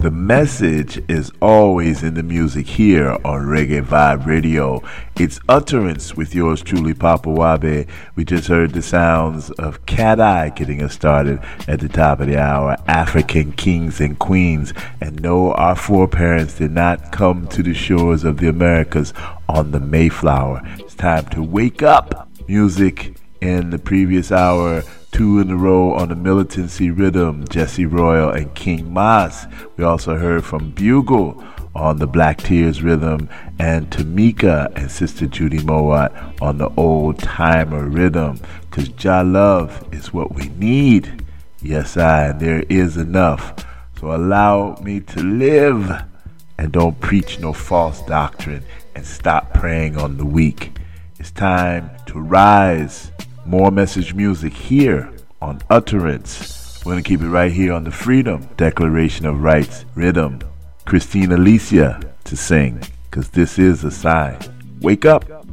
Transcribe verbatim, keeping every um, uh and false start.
The message is always in the music here on Reggae Vibe Radio. It's Utterance with yours truly, Papa Wabe. We just heard the sounds of Cat Eye getting us started at the top of the hour. African kings and queens. And no, our foreparents did not come to the shores of the Americas on the Mayflower. It's time to wake up. Music in the previous hour. Two in a row on the Militancy Rhythm, Jesse Royal and King Mas. We also heard from Bugle on the Black Tears Rhythm, and Tamika and Sister Judy Mowat on the Old Timer Rhythm. Cause Jah love is what we need. Yes, I, and there is enough. So allow me to live and don't preach no false doctrine and stop preying on the weak. It's time to rise. More message music here on Utterance. We're going to keep it right here on the Freedom Declaration of Rights Rhythm. Christina Alicia to sing, because this is a sign. Wake up.